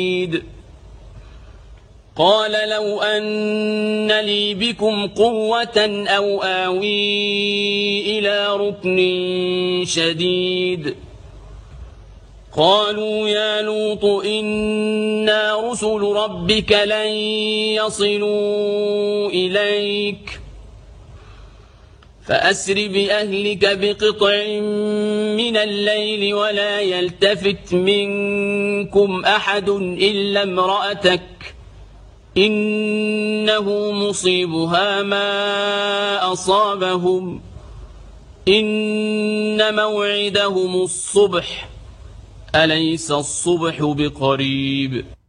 قال لو أن لي بكم قوة أو آوي إلى ركن شديد قالوا يا لوط إنا رسل ربك لن يصلوا إليك فأسر بأهلك بقطع من الليل ولا يلتفت منكم أحد إلا امرأتك إنه مصيبها ما أصابهم إن موعدهم الصبح أليس الصبح بقريب